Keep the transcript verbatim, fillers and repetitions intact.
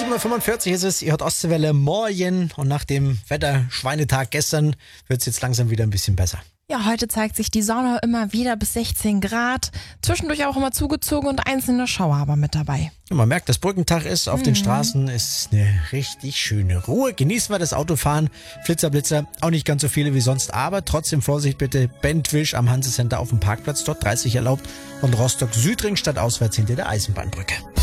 sieben Uhr fünfundvierzig ist es, ihr hört Ostseewelle Morgen und nach dem Wetter-Schweinetag gestern wird es jetzt langsam wieder ein bisschen besser. Ja, heute zeigt sich die Sonne immer wieder bis sechzehn Grad. Zwischendurch auch immer zugezogen und einzelne Schauer aber mit dabei. Und man merkt, dass Brückentag ist. Auf Mhm. den Straßen ist eine richtig schöne Ruhe. Genießen wir das Autofahren. Flitzer, Blitzer, auch nicht ganz so viele wie sonst. Aber trotzdem Vorsicht bitte. Bentwisch am Hansecenter auf dem Parkplatz. Dort dreißig erlaubt. Und Rostock-Südring statt auswärts hinter der Eisenbahnbrücke.